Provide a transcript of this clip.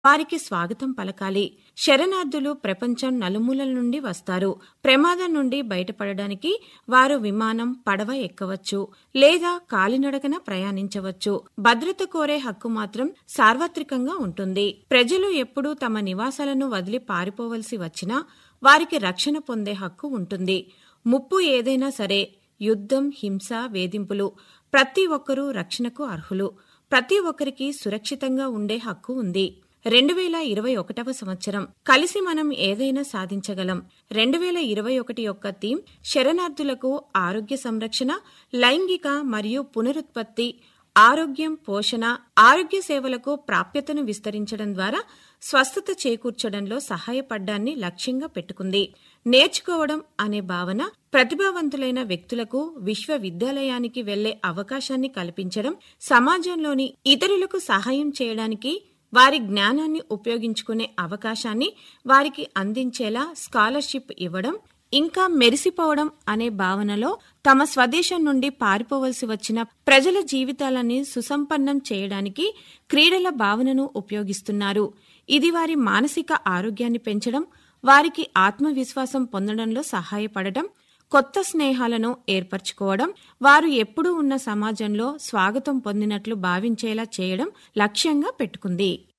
వారికి స్వాగతం పలకాలి. శరణార్థులు ప్రపంచం నలుమూలల నుండి వస్తారు. ప్రమాదం నుండి బయటపడడానికి వారు విమానం, పడవ ఎక్కవచ్చు లేదా కాలినడకన ప్రయాణించవచ్చు. భద్రత కోరే హక్కు మాత్రం సార్వత్రికంగా ఉంటుంది. ప్రజలు ఎప్పుడూ తమ నివాసాలను వదిలి పారిపోవలసి వచ్చినా వారికి రక్షణ పొందే హక్కు ఉంటుంది. ముప్పు ఏదైనా సరే, యుద్ధం, హింస, వేధింపులు, ప్రతి ఒక్కరూ రక్షణకు అర్హులు. ప్రతి ఒక్కరికి సురక్షితంగా ఉండే హక్కు ఉంది. 2021వ సంవత్సరం కలిసి మనం ఏదైనా సాధించగలం. 2021 యొక్క థీమ్ శరణార్థులకు ఆరోగ్య సంరక్షణ, లైంగిక మరియు పునరుత్పత్తి, ఆరోగ్యం, పోషణ, ఆరోగ్య సేవలకు ప్రాప్యతను విస్తరించడం ద్వారా స్వస్థత చేకూర్చడంలో సహాయపడ్డాన్ని లక్ష్యంగా పెట్టుకుంది. నేర్చుకోవడం అనే భావన ప్రతిభావంతులైన వ్యక్తులకు విశ్వవిద్యాలయానికి వెళ్లే అవకాశాన్ని కల్పించడం, సమాజంలోని ఇతరులకు సహాయం చేయడానికి వారి జ్ఞానాన్ని ఉపయోగించుకునే అవకాశాన్ని వారికి అందించేలా స్కాలర్షిప్ ఇవ్వడం, ఇంకా మెరిసిపోవడం అనే భావనలో తమ స్వదేశం నుండి పారిపోవలసి వచ్చిన ప్రజల జీవితాలని సుసంపన్నం చేయడానికి క్రీడల భావనను ఉపయోగిస్తున్నారు. ఇది వారి మానసిక ఆరోగ్యాన్ని పెంచడం, వారికి ఆత్మవిశ్వాసం పొందడంలో సహాయపడటం, కొత్త స్నేహాలను ఏర్పరచుకోవడం, వారు ఎప్పుడూ ఉన్న సమాజంలో స్వాగతం పొందినట్లు భావించేలా చేయడం లక్ష్యంగా పెట్టుకుంది.